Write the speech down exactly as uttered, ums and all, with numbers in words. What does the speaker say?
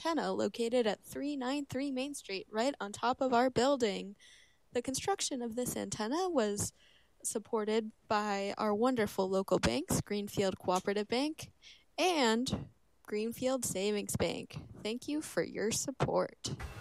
antenna located at three ninety-three Main Street, right on top of our building. The construction of this antenna was supported by our wonderful local banks, Greenfield Cooperative Bank and Greenfield Savings Bank. Thank you for your support.